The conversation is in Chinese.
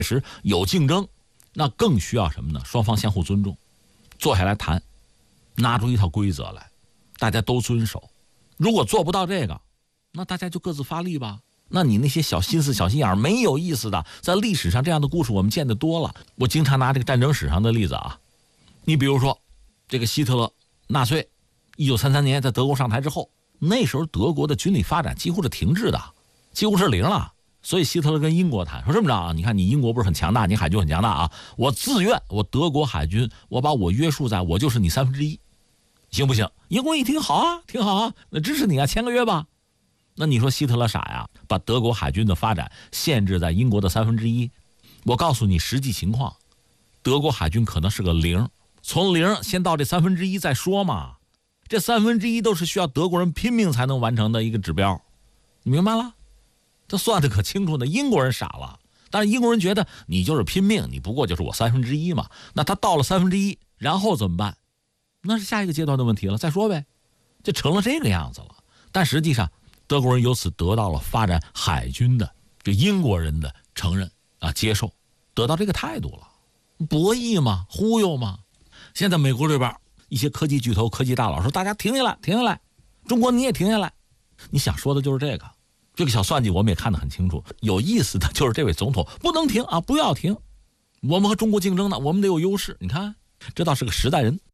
实有竞争，那更需要什么呢？双方相互尊重，坐下来谈，拿出一套规则来，大家都遵守。如果做不到这个，那大家就各自发力吧。那你那些小心思、小心眼没有意思的，在历史上这样的故事我们见得多了。我经常拿这个战争史上的例子啊，你比如说这个希特勒纳粹1933年在德国上台之后，那时候德国的军力发展几乎是停滞的，几乎是零了。所以希特勒跟英国谈，说这么着啊，你看你英国不是很强大，你海军很强大啊，我自愿我德国海军我把我约束在我就是你1/3，行不行？英国一听好啊，挺好啊，那支持你啊，签个约吧。那你说希特勒傻呀，把德国海军的发展限制在英国的1/3。我告诉你实际情况，德国海军可能是个0，从0先到这1/3再说嘛。这1/3都是需要德国人拼命才能完成的一个指标，你明白了？他算得可清楚呢。英国人傻了，但是英国人觉得你就是拼命，你不过就是我1/3嘛。那他到了1/3，然后怎么办？那是下一个阶段的问题了，再说呗，就成了这个样子了。但实际上德国人由此得到了发展海军的这英国人的承认啊，接受，得到这个态度了。博弈嘛，忽悠嘛。现在美国这边一些科技巨头、科技大佬说大家停下来，停下来，中国你也停下来。你想说的就是这个。这个小算计我们也看得很清楚。有意思的就是这位总统不能停啊，不要停，我们和中国竞争呢，我们得有优势。你看这倒是个实在人。